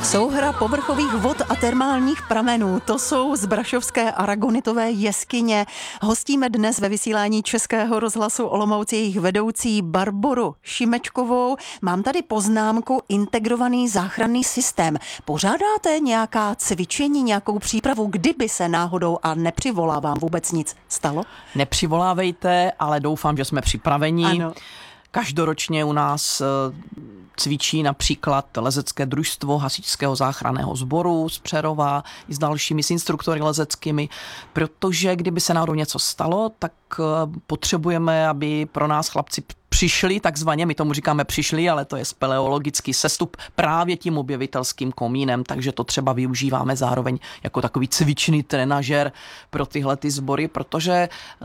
Souhra povrchových vod a termálních pramenů, to jsou zbrašovské aragonitové jeskyně. Hostíme dnes ve vysílání Českého rozhlasu Olomouc jejich vedoucí Barboru Šimečkovou. Mám tady poznámku integrovaný záchranný systém. Pořádáte nějaká cvičení, nějakou přípravu, kdyby se náhodou, a nepřivolávám vůbec nic, stalo? Nepřivolávejte, ale doufám, že jsme připraveni. Ano. Každoročně u nás cvičí například lezecké družstvo Hasičského záchranného sboru z Přerova i s dalšími, s instruktory lezeckými, protože kdyby se náhodou něco stalo, tak potřebujeme, aby pro nás chlapci přišli, takzvaně, my tomu říkáme přišli, ale to je speleologický sestup právě tím objevitelským komínem, takže to třeba využíváme zároveň jako takový cvičný trenažer pro tyhle ty sbory, protože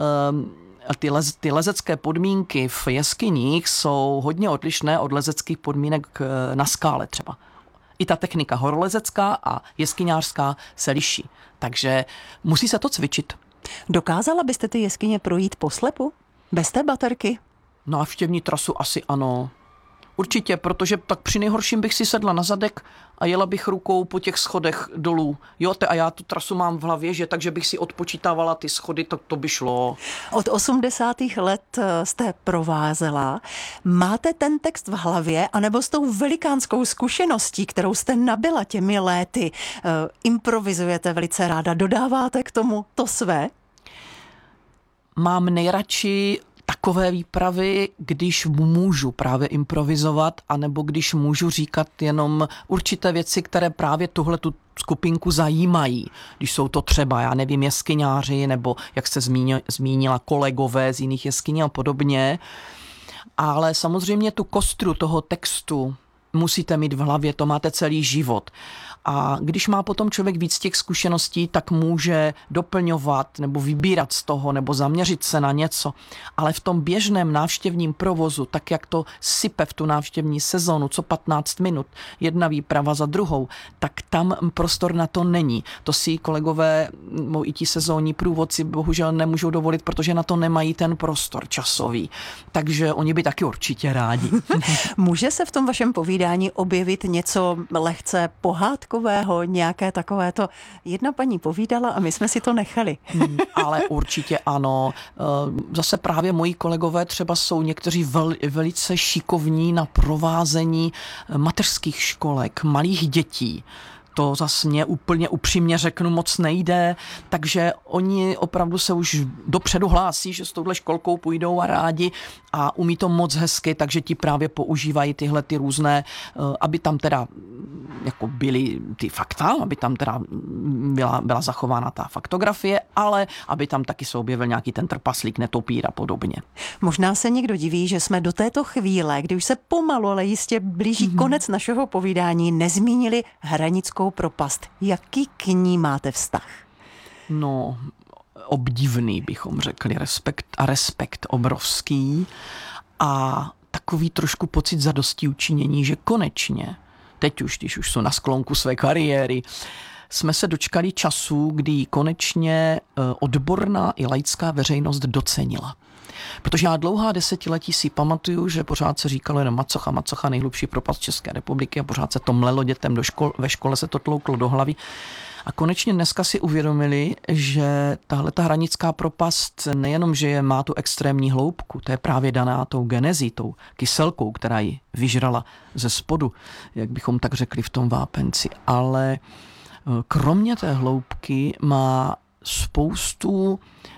ty lezecké podmínky v jeskyních jsou hodně odlišné od lezeckých podmínek na skále třeba. I ta technika horolezecká a jeskyňářská se liší, takže musí se to cvičit. Dokázala byste ty jeskyně projít poslepu? Bez té baterky? Návštěvní trasu asi ano. Určitě, protože tak při nejhorším bych si sedla na zadek a jela bych rukou po těch schodech dolů. Jo, a já tu trasu mám v hlavě, že takže bych si odpočítávala ty schody, tak to by šlo. Od 80. let jste provázela. Máte ten text v hlavě, anebo s tou velikánskou zkušeností, kterou jste nabyla těmi léty, improvizujete velice ráda, dodáváte k tomu to své? Mám nejradši takové výpravy, když můžu právě improvizovat, anebo když můžu říkat jenom určité věci, které právě tuhletu skupinku zajímají. Když jsou to třeba, já nevím, jeskyňáři, nebo jak jste zmínila, kolegové z jiných jeskyní a podobně. Ale samozřejmě tu kostru toho textu musíte mít v hlavě, to máte celý život. A když má potom člověk víc těch zkušeností, tak může doplňovat nebo vybírat z toho nebo zaměřit se na něco. Ale v tom běžném návštěvním provozu, tak jak to sype v tu návštěvní sezonu, co 15 minut, jedna výprava za druhou, tak tam prostor na to není. To si kolegové, i ti sezónní průvodci bohužel nemůžou dovolit, protože na to nemají ten prostor časový. Takže oni by taky určitě rádi. Může se v tom vašem povídání objevit něco lehce pohádkového, nějaké takovéto? Jedna paní povídala a my jsme si to nechali. Ale určitě ano. Zase právě moji kolegové třeba jsou někteří velice šikovní na provázení mateřských školek, malých dětí. To zase mě úplně upřímně řeknu moc nejde, takže oni opravdu se už dopředu hlásí, že s touhle školkou půjdou a rádi a umí to moc hezky, takže ti právě používají tyhle ty různé, aby tam teda jako byly ty fakta, aby tam teda byla zachována ta faktografie, ale aby tam taky se objevil nějaký ten trpaslík, netopír a podobně. Možná se někdo diví, že jsme do této chvíle, kdy už se pomalu, ale jistě blíží konec našeho povídání, nezmínili Hranickou propast. Jaký k ní máte vztah? No, obdivný bychom řekli, respekt obrovský a takový trošku pocit zadostiučinění, že konečně, teď už, když už jsou na sklonku své kariéry, jsme se dočkali času, kdy konečně odborná i laická veřejnost docenila. Protože já dlouhá desetiletí si pamatuju, že pořád se říkalo jenom Macocha, nejhlubší propast České republiky a pořád se to mlelo dětem ve škole se to tlouklo do hlavy. A konečně dneska si uvědomili, že tahleta Hranická propast nejenom, že má tu extrémní hloubku, to je právě daná tou genezí, tou kyselkou, která ji vyžrala ze spodu, jak bychom tak řekli v tom vápenci, ale kromě té hloubky má spoustu